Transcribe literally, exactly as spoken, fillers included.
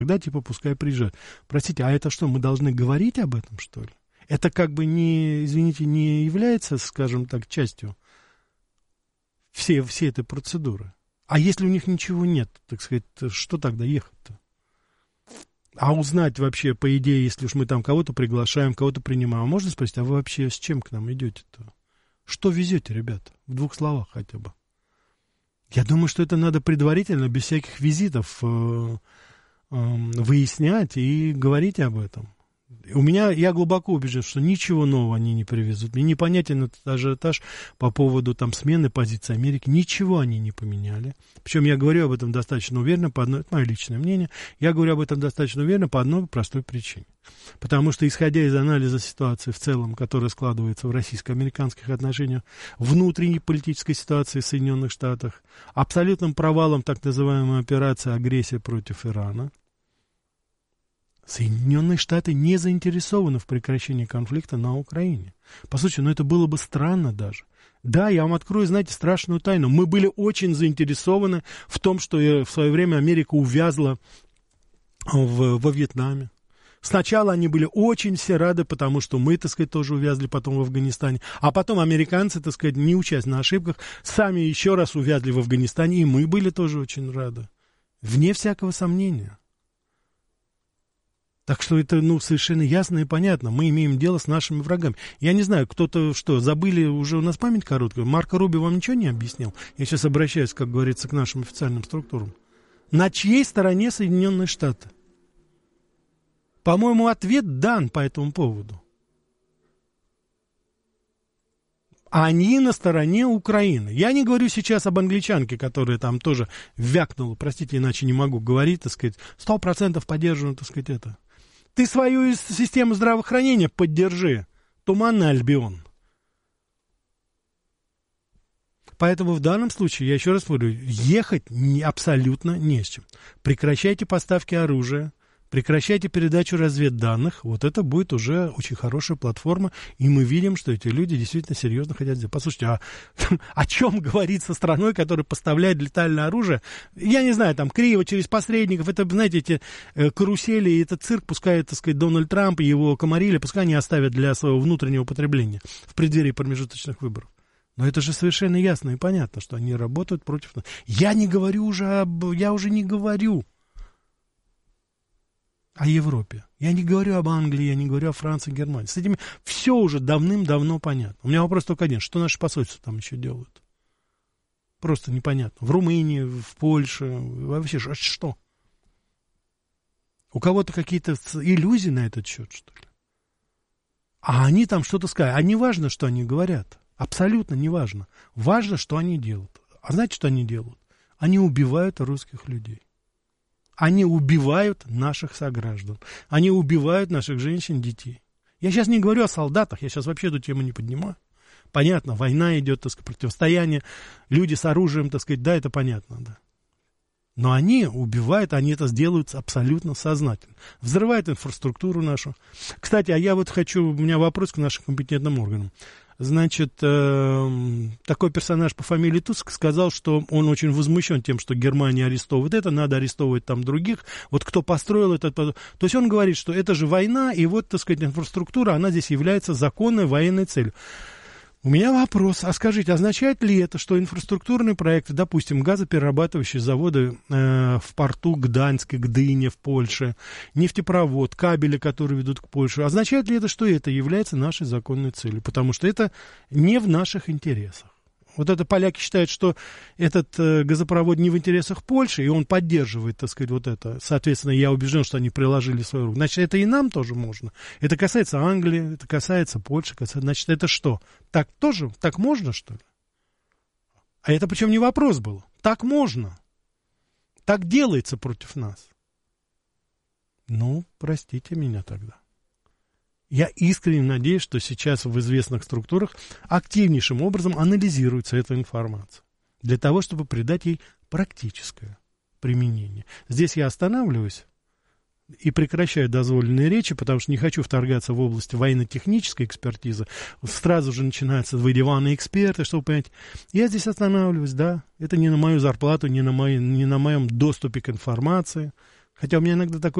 Тогда, типа, пускай приезжают. Простите, а это что, мы должны говорить об этом, что ли? Это как бы не, извините, не является, скажем так, частью всей, всей этой процедуры. А если у них ничего нет, так сказать, что тогда ехать-то? А узнать вообще, по идее, если уж мы там кого-то приглашаем, кого-то принимаем, можно спросить, а вы вообще с чем к нам идете-то? Что везете, ребята? В двух словах хотя бы. Я думаю, что это надо предварительно, без всяких визитов, э, э, выяснять и говорить об этом. У меня, я глубоко убежден, что ничего нового они не привезут. Мне непонятен этот ажиотаж по поводу там смены позиции Америки. Ничего они не поменяли. Причем я говорю об этом достаточно уверенно, по одной, это мое личное мнение, я говорю об этом достаточно уверенно по одной простой причине. Потому что, исходя из анализа ситуации в целом, которая складывается в российско-американских отношениях, внутренней политической ситуации в Соединенных Штатах, абсолютным провалом так называемой операции «Агрессия против Ирана», Соединенные Штаты не заинтересованы в прекращении конфликта на Украине. По сути, ну это было бы странно даже. Да, я вам открою, знаете, страшную тайну. Мы были очень заинтересованы в том, что в свое время Америка увязла в, во Вьетнаме. Сначала они были очень все рады, потому что мы, так сказать, тоже увязли потом в Афганистане. А потом американцы, так сказать, не учась на ошибках, сами еще раз увязли в Афганистане, и мы были тоже очень рады. Вне всякого сомнения. Так что это, ну, совершенно ясно и понятно. Мы имеем дело с нашими врагами. Я не знаю, кто-то что, забыли, уже у нас память короткая. Марко Рубио вам ничего не объяснил? Я сейчас обращаюсь, как говорится, к нашим официальным структурам. На чьей стороне Соединенные Штаты? По-моему, ответ дан по этому поводу. Они на стороне Украины. Я не говорю сейчас об англичанке, которая там тоже вякнула, простите, иначе не могу говорить, так сказать, сто процентов поддерживаю, так сказать, это. Ты свою систему здравоохранения поддержи. Туманный Альбион. Поэтому в данном случае, я еще раз говорю, ехать не, абсолютно не с чем. Прекращайте поставки оружия, прекращайте передачу разведданных. Вот это будет уже очень хорошая платформа, и мы видим, что эти люди действительно серьезно хотят сделать. Послушайте, а о чем говорить со страной, которая поставляет летальное оружие? Я не знаю, там, криво, через посредников, это, знаете, эти э, карусели, и этот цирк, пускай, так сказать, Дональд Трамп и его комарили, пускай они оставят для своего внутреннего потребления в преддверии промежуточных выборов. Но это же совершенно ясно и понятно, что они работают против нас. Я не говорю уже об... Я уже не говорю о Европе. Я не говорю об Англии, я не говорю о Франции, Германии. С этими все уже давным-давно понятно. У меня вопрос только один. Что наши посольства там еще делают? Просто непонятно. В Румынии, в Польше, вообще что? У кого-то какие-то иллюзии на этот счет, что ли? А они там что-то сказали. А не важно, что они говорят. Абсолютно не важно. Важно, что они делают. А знаете, что они делают? Они убивают русских людей. Они убивают наших сограждан. Они убивают наших женщин, детей. Я сейчас не говорю о солдатах, я сейчас вообще эту тему не поднимаю. Понятно, война идет, так сказать, противостояние, люди с оружием, так сказать, да, это понятно, да. Но они убивают, они это сделают абсолютно сознательно. Взрывают инфраструктуру нашу. Кстати, а я вот хочу, у меня вопрос к нашим компетентным органам. Значит, э, такой персонаж по фамилии Туск сказал, что он очень возмущен тем, что Германия арестовывает это, надо арестовывать там других. Вот кто построил это. То есть он говорит, что это же война, и вот, так сказать, инфраструктура, она здесь является законной военной целью. У меня вопрос, а скажите, означает ли это, что инфраструктурные проекты, допустим, газоперерабатывающие заводы э, в порту Гданьске, Гдыне в Польше, нефтепровод, кабели, которые ведут к Польше, означает ли это, что это является нашей законной целью? Потому что это не в наших интересах. Вот это поляки считают, что этот э, газопровод не в интересах Польши, и он поддерживает, так сказать, вот это. Соответственно, я убежден, что они приложили свою руку. Значит, это и нам тоже можно. Это касается Англии, это касается Польши, касается... Значит, это что? Так тоже? Так можно, что ли? А это причем не вопрос был. Так можно. Так делается против нас. Ну, простите меня тогда. Я искренне надеюсь, что сейчас в известных структурах активнейшим образом анализируется эта информация, для того, чтобы придать ей практическое применение. Здесь я останавливаюсь и прекращаю дозволенные речи, потому что не хочу вторгаться в область военно-технической экспертизы. Сразу же начинаются выдеванные эксперты, чтобы понять. Я здесь останавливаюсь, да, это не на мою зарплату, не на, мои, не на моем доступе к информации. Хотя у меня иногда такое